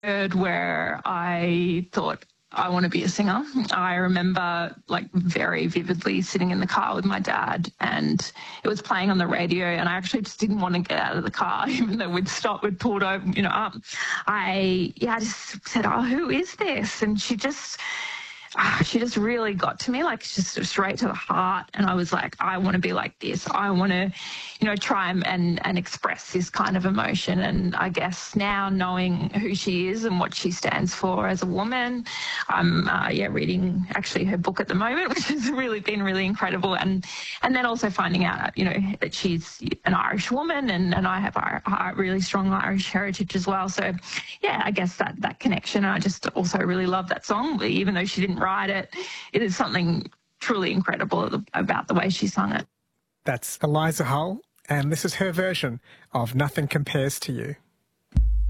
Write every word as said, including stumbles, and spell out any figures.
where I thought, I want to be a singer. I remember like very vividly sitting in the car with my dad and it was playing on the radio and I actually just didn't want to get out of the car even though we'd stopped, we'd pulled over, you know, up. I, yeah, I just said, oh, who is this? And she just, ah, she just really got to me, like just straight to the heart. And I was like, I want to be like this. I want to, you know, try and, and, and express this kind of emotion. And I guess now knowing who she is and what she stands for as a woman, I'm, uh, yeah, reading actually her book at the moment, which has really been really incredible. And, and then also finding out, you know, that she's an Irish woman and, and I have a, a really strong Irish heritage as well. So yeah, I guess that, that connection. I just also really love that song, even though she didn't write it. It is something truly incredible about the way she sung it. That's Eliza Hull, and this is her version of Nothing Compares to You.